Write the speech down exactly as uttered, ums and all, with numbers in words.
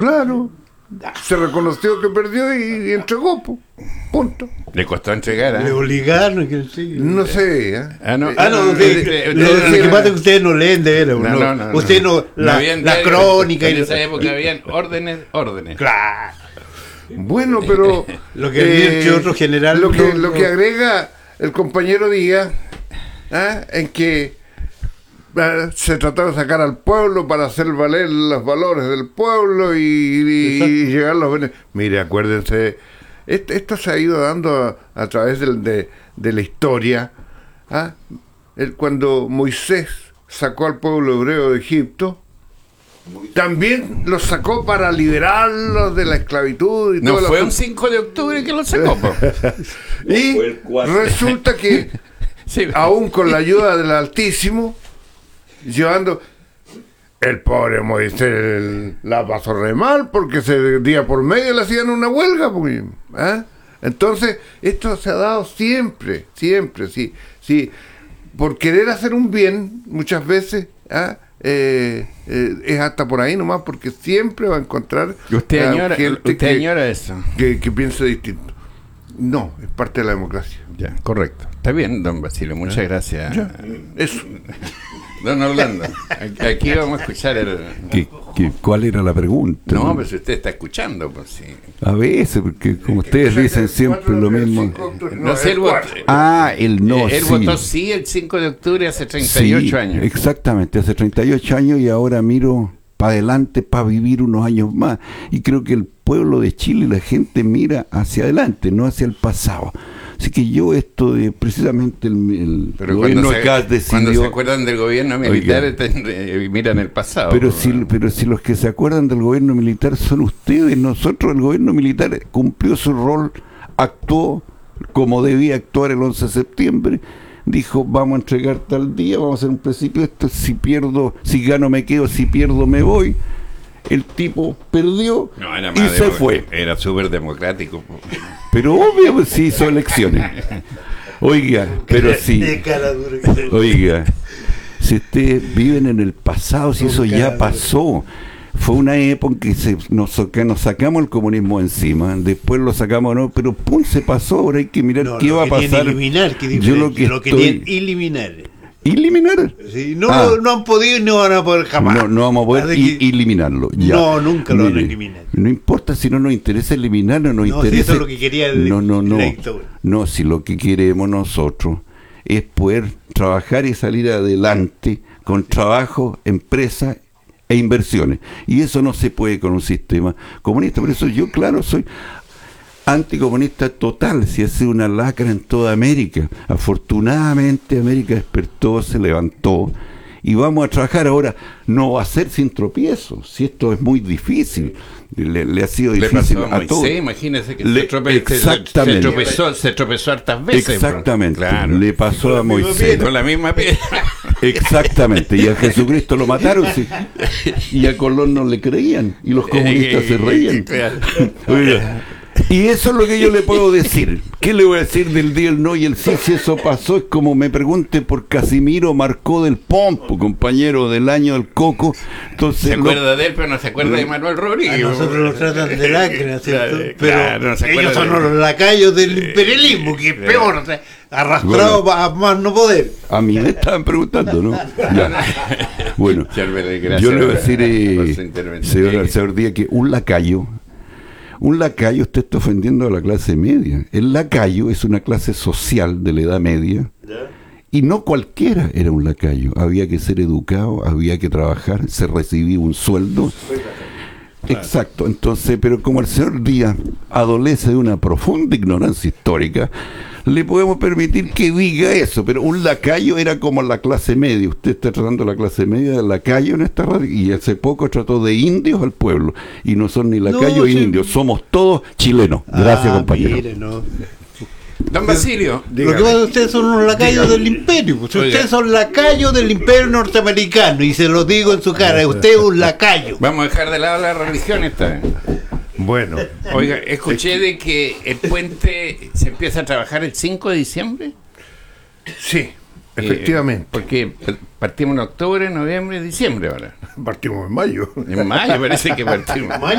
Claro. Se reconoció que perdió y, y entregó, po. Punto. Le costó entregar, ¿eh? Le obligaron, que sí. No sé, ¿eh? Ah, no, Ah, no, usted, eh, lo, eh, lo que eh, pasa es que ustedes no leen de veras. No, No, no, no, usted no, no la, habían la diario, crónica y en esa época habían órdenes, órdenes. Claro. Bueno, pero Lo que eh, que otro general lo que no- lo no- que agrega el compañero Díaz, ¿ah? En que ah, se trató de sacar al pueblo para hacer valer los valores del pueblo y, y- y llegar a los beneficios. Mire, acuérdense, esto, esto se ha ido dando a, a través del- de, de la historia. ¿Ah? El, cuando Moisés sacó al pueblo hebreo de Egipto, también los sacó para liberarlos de la esclavitud y No todo fue el un cinco de octubre que lo sacó, po. y Fue el cuatro. resulta que Sí. aún con la ayuda del Altísimo, llevando el pobre Moisés el- la pasó re mal porque ese día por medio le hacían una huelga, porque, ¿ah? Entonces esto se ha dado siempre, siempre, sí, sí, por querer hacer un bien muchas veces, ¿ah? Eh, eh, es hasta por ahí nomás, porque siempre va a encontrar Usted ah, añora, gente usted que, añora eso. que, que piense distinto. No, es parte de la democracia. Ya, correcto. Está bien, don Basilio, muchas gracias. Ya, eso. Don Orlando, aquí- aquí vamos a escuchar el... ¿Qué, qué, ¿Cuál era la pregunta? No, pero si usted está escuchando, pues sí. A veces, porque como ustedes dicen siempre lo mismo. No sé, el voto. Ah, el no, Él sí. votó sí el cinco de octubre hace treinta y ocho Sí, años. Exactamente, hace treinta y ocho años y ahora miro para adelante para vivir unos años más. Y creo que el pueblo de Chile, la gente mira hacia adelante, no hacia el pasado. Así que yo esto de precisamente el, el Pero gobierno cuando se, acá cuando se decidió... acuerdan del gobierno militar, Oiga. eh, miran el pasado. Pero si, pero si los que se acuerdan del gobierno militar son ustedes, nosotros, el gobierno militar cumplió su rol, actuó como debía actuar el once de septiembre, dijo vamos a entregar tal día, vamos a hacer un presupuesto, si pierdo, si gano me quedo, si pierdo me voy. El tipo perdió No, era y más se demo- fue. Era súper democrático. Pero obvio pues, sí hizo elecciones. Oiga, pero sí. De cara dura que se- Oiga, si ustedes viven en el pasado, si eso ya pasó, fue una época en que se, nos, que nos sacamos el comunismo encima, después lo sacamos, no, pero pum, se pasó, ahora hay que mirar No, qué lo va a querían pasar. eliminar, que Yo lo que lo estoy- querían eliminar. ¿Eliminar? Sí, no, Ah. no han podido y no van a poder jamás. No, no vamos a poder Así i- que- eliminarlo. Ya. No, nunca lo van a Mire, eliminar. No importa si no nos interesa eliminarlo, nos No, si interesa. eso es lo que quería el- no, no, no. la dictadura. No, si lo que queremos nosotros es poder trabajar y salir adelante con trabajo, empresa e inversiones. Y eso no se puede con un sistema comunista. Por eso yo, claro, soy anticomunista total, si hace una lacra en toda América. Afortunadamente América despertó, se levantó y vamos a trabajar ahora. No va a ser sin tropiezos, si esto es muy difícil, le, le ha sido Le difícil pasó a a Moisés, todos. imagínese que Le- se, trope- se- exactamente. se tropezó, se tropezó hartas veces. Exactamente, pues. Claro. le pasó a la misma Moisés. piedra. Con la misma piedra. Exactamente, y a Jesucristo lo mataron, sí. Y a Colón no le creían, y los comunistas se reían. Claro. Oiga, y eso es lo que yo le puedo decir. ¿Qué le voy a decir del día el no y el sí? Si eso pasó, es como me pregunte por Casimiro Marcó del Pompo, compañero del año del Coco. Entonces, Se lo- acuerda de él, pero no se acuerda de Manuel A Rodríguez. nosotros nos tratan de lacra, ¿cierto? Claro, Pero claro, no se acuerda ellos son de- los lacayos del imperialismo, que es peor, o sea, arrastrados Bueno. a más no poder. a mí me estaban preguntando, ¿no? Ya. Bueno, Charbel, gracias yo le voy a decir, eh, por su intervención. señor, señor Díaz, que un lacayo, un lacayo, usted está ofendiendo a la clase media. El lacayo es una clase social de la Edad Media. Y no cualquiera era un lacayo. Había que ser educado, había que trabajar, se recibía un sueldo. Exacto. Entonces, pero como el señor Díaz adolece de una profunda ignorancia histórica, le podemos permitir que diga eso, pero un lacayo era como la clase media. Usted está tratando la clase media de lacayo en esta radio, y hace poco trató de indios al pueblo, y no son ni lacayos No, ni sí. indios, somos todos chilenos. Gracias, Ah, compañero. mire, no. Don Basilio, Lo que pasa es que ustedes son unos lacayos del imperio. Pues. Oiga. Ustedes son lacayos del imperio norteamericano. Y se lo digo en su cara. Usted es un lacayo. vamos a dejar de lado la religión esta vez. Bueno, Oiga, escuché de que el puente se empieza a trabajar el cinco de diciembre. sí, efectivamente. Eh, porque partimos en octubre, noviembre, diciembre ahora. Partimos en mayo. En mayo parece que partimos.